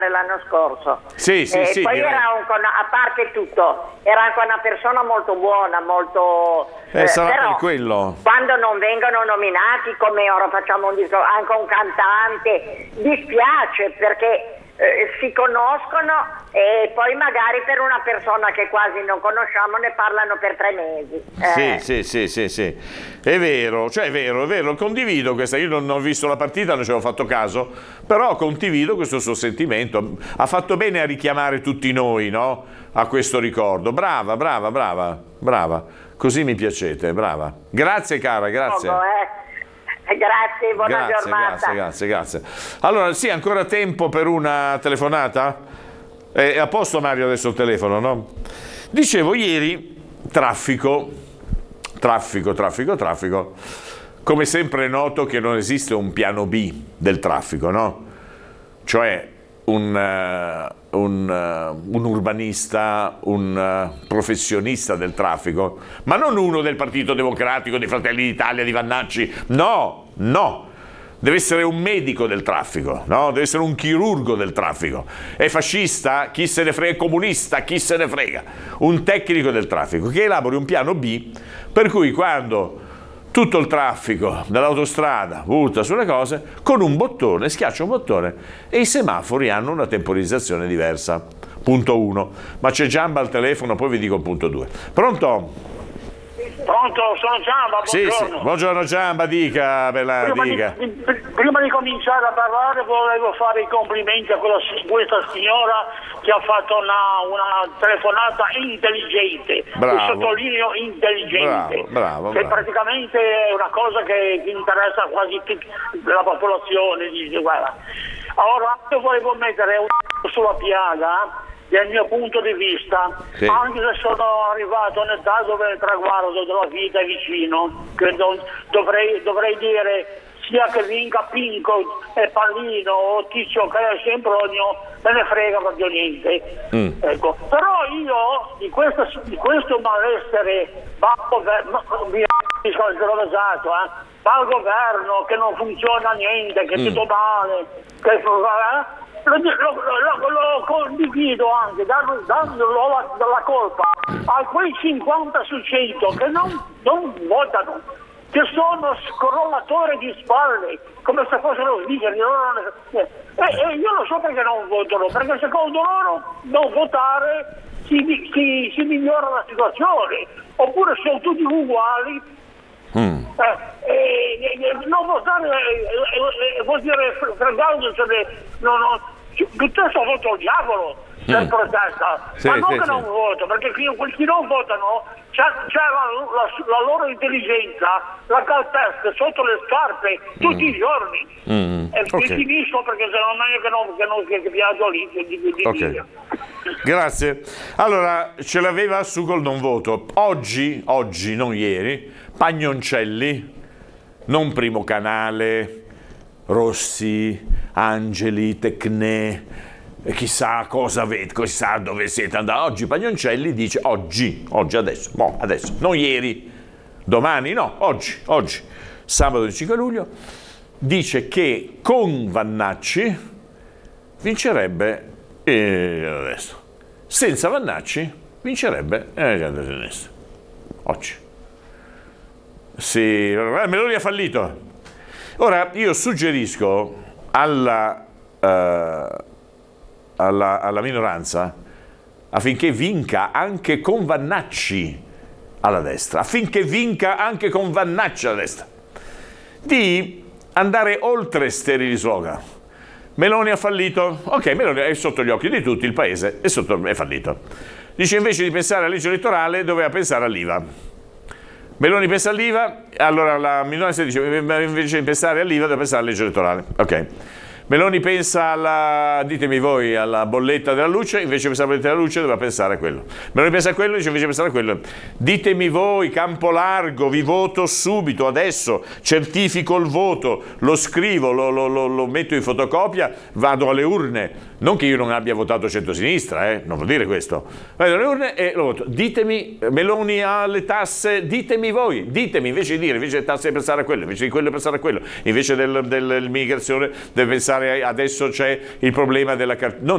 l'anno scorso. Sì, poi direi. a parte tutto, era anche una persona molto buona, molto... sarà però, per quello. quando non vengono nominati, come ora facciamo un disco, anche un cantante, dispiace perché si conoscono e poi magari per una persona che quasi non conosciamo ne parlano per 3 mesi. Sì. È vero, è vero, condivido questa. Io non ho visto la partita, non ci avevo fatto caso, però condivido questo suo sentimento. Ha fatto bene a richiamare tutti noi, no? A questo ricordo. Brava. Così mi piacete, brava. Grazie cara, grazie. Grazie, buona giornata. Grazie. Allora, sì, ancora tempo per una telefonata? È a posto Mario adesso il telefono, no? Dicevo ieri, traffico. Come sempre è noto che non esiste un piano B del traffico, no? Cioè un urbanista, un professionista del traffico, ma non uno del Partito Democratico, dei Fratelli d'Italia, di Vannacci, no, deve essere un medico del traffico, no? Deve essere un chirurgo del traffico. È fascista? Chi se ne frega? È comunista? Chi se ne frega? Un tecnico del traffico che elabori un piano B per cui quando tutto il traffico dall'autostrada butta sulle cose, con un bottone, schiaccia un bottone e i semafori hanno una temporizzazione diversa. Punto 1. Ma c'è Giamba al telefono, poi vi dico il punto 2. Pronto? Pronto, sono Giamba, buongiorno. Sì. Buongiorno Giamba, dica. Prima di cominciare a parlare volevo fare i complimenti a questa signora che ha fatto una telefonata intelligente. Bravo. Sottolineo intelligente. Bravo. Che praticamente è una cosa che interessa quasi tutta la popolazione. Guarda. Allora, io volevo mettere sulla piaga dal mio punto di vista, sì. Anche se sono arrivato a un'età dove il traguardo della vita è vicino, credo dovrei dire sia che vinca Pinco e Pallino o Ticcio che è Sempronio, me ne frega proprio niente. Ecco. Però io di questo malessere va al governo che non funziona niente, che è tutto male, che lo condivido anche dando la colpa a quei 50 su 100 che non votano, che sono scrollatori di spalle come se fossero svizzeri. E io lo so perché non votano, perché secondo loro non votare si migliora la situazione, oppure sono tutti uguali. Non votare vuol dire fregarsi, piuttosto voto il diavolo per protesta, ma non che non voto, perché chi non votano c'è la loro intelligenza, la calpesta sotto le scarpe tutti i giorni. E finisco perché se non è meglio che piango lì. Grazie. Allora, ce l'aveva su col non voto. Oggi, non ieri, Pagnoncelli, non Primo Canale, Rossi, Angeli, Tecnè, chissà cosa avete, chissà dove siete andati. Oggi Pagnoncelli dice, oggi, adesso, non ieri, domani, no, oggi, sabato 5 luglio, dice che con Vannacci vincerebbe adesso. Senza Vannacci vincerebbe centro-sinistra. Oggi. Sì, Meloni ha fallito. Ora io suggerisco alla minoranza, affinché vinca anche con Vannacci alla destra, di andare oltre sterili slogan. Meloni ha fallito, ok, Meloni è sotto gli occhi di tutti, il paese è fallito. Dice invece di pensare alla legge elettorale doveva pensare all'IVA. Meloni pensa all'IVA, allora la minoranza dice invece di pensare all'IVA deve pensare alla legge elettorale. Ok. Meloni pensa ditemi voi, alla bolletta della luce, invece di pensare alla bolletta della luce doveva pensare a quello. Meloni pensa a quello, dice invece di pensare a quello. Ditemi voi, campo largo, vi voto subito, adesso, certifico il voto, lo scrivo, lo metto in fotocopia, vado alle urne. Non che io non abbia votato centrosinistra, non vuol dire questo. Vado alle urne e lo voto. Ditemi, Meloni ha le tasse, ditemi voi, invece di dire, invece delle tasse pensare a quello, invece di quello pensare a quello, invece dell'immigrazione deve pensare adesso c'è il problema della